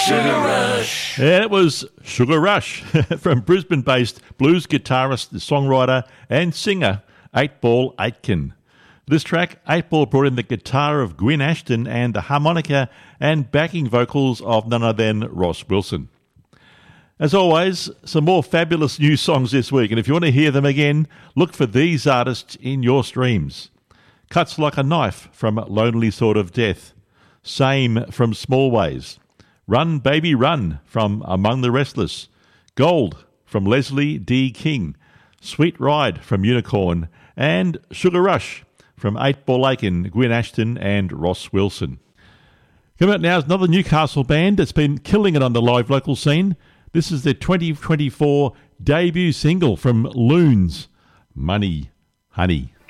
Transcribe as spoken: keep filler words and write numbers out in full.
Sugar Rush. And it was Sugar Rush from Brisbane-based blues guitarist, songwriter and singer eight Ball Aitken. This track, eight Ball brought in the guitar of Gwyn Ashton and the harmonica and backing vocals of none other than Ross Wilson. As always, some more fabulous new songs this week, and if you want to hear them again, look for these artists in your streams. Cuts Like a Knife from Lonely Sword of Death. Same from Small Ways. Run Baby Run from Among the Restless. Gold from Leslie D. King. Sweet Ride from Unicorn. And Sugar Rush from eight Ball Aitken, Gwyn Ashton and Ross Wilson. Coming up now is another Newcastle band that's been killing it on the live local scene. This is their twenty twenty-four debut single from Loons, Money Honey.